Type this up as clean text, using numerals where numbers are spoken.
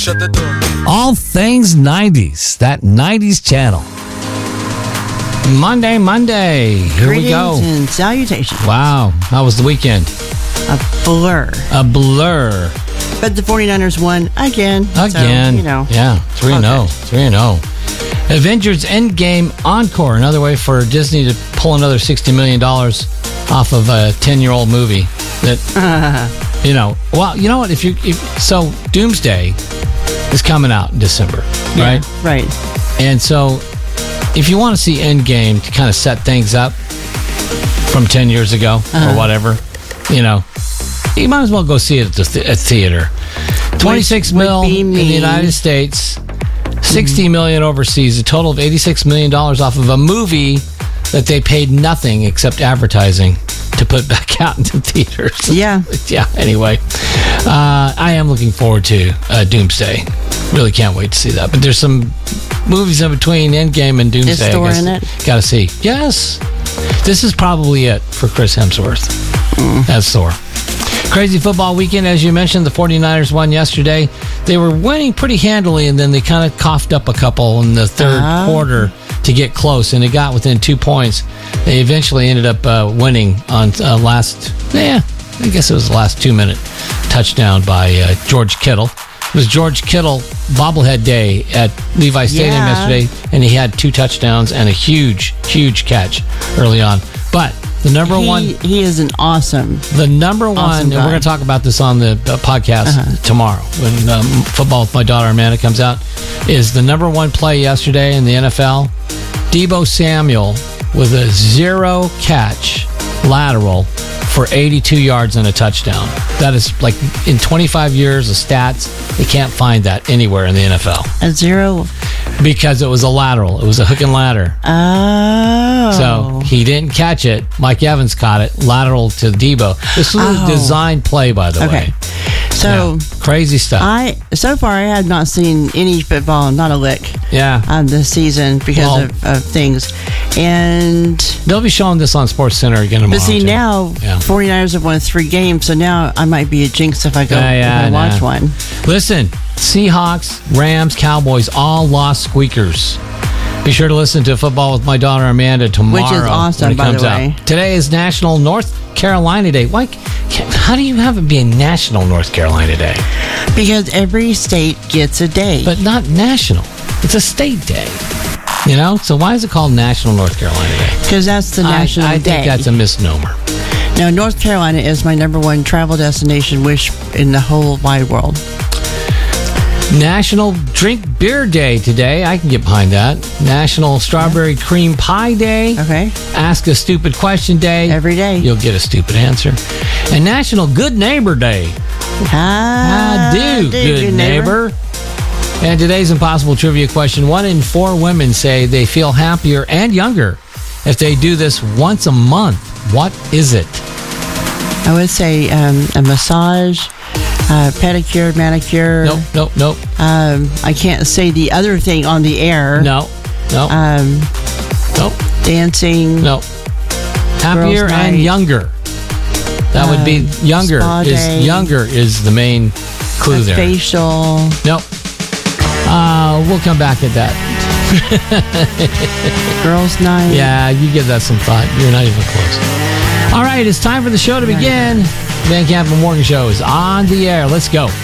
shut the door. All things 90s. That 90s channel. Monday. Here we go. Greetings and salutations. Wow. How was the weekend? A blur. A blur. But the 49ers won again. Again. So, Yeah. 3-0. 3-0. Avengers Endgame Encore. Another way for Disney to pull another $60 million off of a 10-year-old movie. That, well, you know what? So Doomsday is coming out in December, right? Right. And so if you want to see Endgame to kind of set things up from 10 years ago or whatever, you might as well go see it at theater. 26 mil in the United States, 60 million overseas, a total of $86 million off of a movie that they paid nothing except advertising to put back out into theaters. Yeah. Anyway, I am looking forward to Doomsday. Really can't wait to see that. But there's some movies in between Endgame and Doomsday. Is Thor in it? Got to see. Yes. This is probably it for Chris Hemsworth as Thor. Crazy football weekend, as you mentioned. The 49ers won yesterday. They were winning pretty handily, and then they kind of coughed up a couple in the third quarter to get close, and it got within 2 points. They eventually ended up winning on I guess it was the last 2-minute touchdown by George Kittle. It was George Kittle bobblehead day at Levi Stadium yesterday, and he had 2 touchdowns and a huge catch early on. But the number one... He is an awesome... The number one, and we're going to talk about this on the podcast tomorrow when Football with My Daughter Amanda comes out, is the number one play yesterday in the NFL, Deebo Samuel with a 0-catch lateral for 82 yards and a touchdown. That is like in 25 years of stats, they can't find that anywhere in the NFL. A 0? Because it was a lateral. It was a hook and ladder. Oh. So he didn't catch it. Mike Evans caught it. Lateral to Deebo. This was a design play, by the way. So crazy stuff. So far I have not seen any football, not a lick. This season because of things. And they'll be showing this on SportsCenter again tomorrow. But see, now 49ers have won 3 games, so now I might be a jinx if I go watch one. Listen, Seahawks, Rams, Cowboys all lost squeakers. Be sure to listen to Football with My Daughter Amanda tomorrow. Which is awesome, when it comes by the way. Out. Today is National North Carolina Day. How do you have it be a National North Carolina Day? Because every state gets a day. But not national. It's a state day. So why is it called National North Carolina Day? Because that's the national day. I think that's a misnomer. Now, North Carolina is my number one travel destination wish in the whole wide world. National Drink Beer Day today. I can get behind that. National Strawberry Cream Pie Day. Okay. Ask a Stupid Question Day. Every day. You'll get a stupid answer. And National Good Neighbor Day. How do, good neighbor. And today's impossible trivia question. 1 in 4 women say they feel happier and younger if they do this once a month. What is it? I would say a massage, pedicure, manicure. Nope. I can't say the other thing on the air. No. Nope. Dancing. No. Happier and younger. That would be younger. Younger is the main clue there. Facial. Nope. We'll come back at that. Girls' night. Yeah, you give that some thought. You're not even close. All right, it's time for the show to begin. Van Camp and Morgan Show is on the air. Let's go.